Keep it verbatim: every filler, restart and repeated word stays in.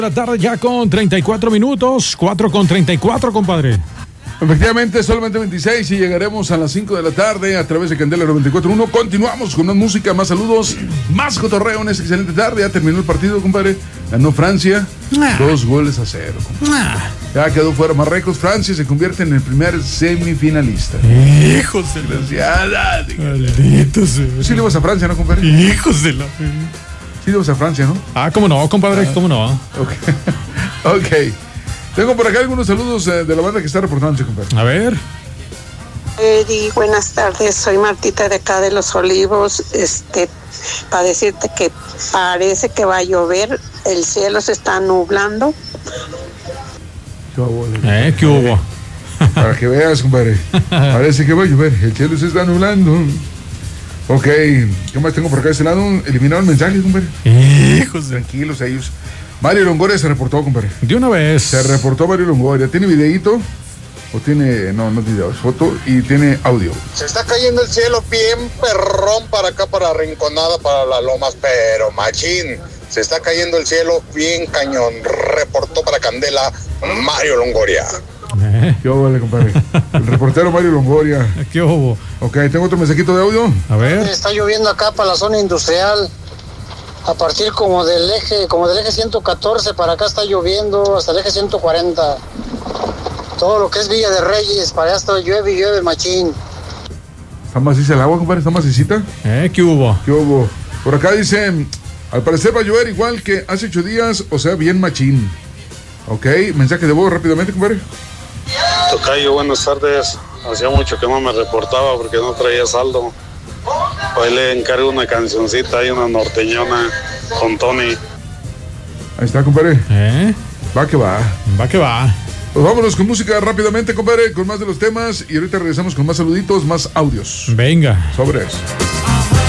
La tarde ya con treinta y cuatro minutos, cuatro con treinta y cuatro, compadre. Efectivamente, solamente veintiséis y llegaremos a las cinco de la tarde a través de Candela noventa y cuatro punto uno. Continuamos con más música, más saludos, más cotorreo en esta excelente tarde. Ya terminó el partido, compadre. Ganó Francia, ah. dos goles a cero. Ah. Ya quedó fuera Marruecos. Francia se convierte en el primer semifinalista. Hijos de la... Malditos. Sí le vas a Francia, ¿no, compadre? Hijos de la... Sí le vas a Francia, ¿no? Ah, cómo no, compadre, ah. cómo no. Ok. Ok. Tengo por acá algunos saludos eh, de la banda que está reportando, compadre. A ver. Eddie, buenas tardes. Soy Martita de acá de Los Olivos. Este, para decirte que parece que va a llover. El cielo se está nublando. ¿Qué hubo? Eh, ¿qué hubo? Para que veas, compadre. Parece que va a llover. El cielo se está nublando. Ok. ¿Qué más tengo por acá de este lado? Eliminaron mensajes, compadre. Hijos de... Tranquilos ellos. Mario Longoria se reportó, compadre. De una vez. Se reportó Mario Longoria. ¿Tiene videíto? ¿O tiene...? No, no es video, es foto y tiene audio. Se está cayendo el cielo bien perrón para acá, para Rinconada, para las Lomas, pero machín. Se está cayendo el cielo bien cañón. Reportó para Candela Mario Longoria. Eh. ¿Qué hubo, compadre? El reportero Mario Longoria. ¿Qué hubo? Ok, tengo otro mensajito de audio. A ver. Está lloviendo acá para la zona industrial. A partir como del eje, como del eje ciento catorce para acá está lloviendo hasta el eje ciento cuarenta. Todo lo que es Villa de Reyes, para allá está llueve y llueve machín. ¿Está maciza el agua, compadre? ¿Está macicita? Eh, ¿qué hubo? ¿Qué hubo? Por acá dice, al parecer va a llover igual que hace ocho días, o sea, bien machín. Ok, mensaje de voz rápidamente, compadre. Tocayo, buenas tardes. Hacía mucho que no me reportaba porque no traía saldo. Hoy le encargo una cancioncita y una norteñona con Tony. Ahí está, compadre. ¿Eh? Va que va. Va que va. Pues vámonos con música rápidamente, compadre, con más de los temas. Y ahorita regresamos con más saluditos, más audios. Venga. Sobre eso.